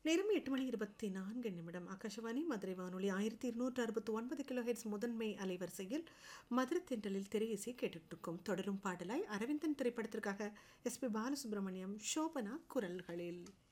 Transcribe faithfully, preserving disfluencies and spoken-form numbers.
நேரம் எட்டு மணி இருபத்தி நான்கு நிமிடம். ஆகாஷவாணி மதுரை வானொலி ஆயிரத்தி இருநூற்று அறுபத்தி ஒன்பது கிலோ ஹெட்ஸ் முதன்மை அலைவரிசையில் மதுரை தென்றலில் திரை இசை கேட்டுட்ருக்கும். தொடரும் பாடலாய் அரவிந்தன் திரைப்படத்திற்காக எஸ் பி பாலசுப்ரமணியம், சோபனா குரல்களில்.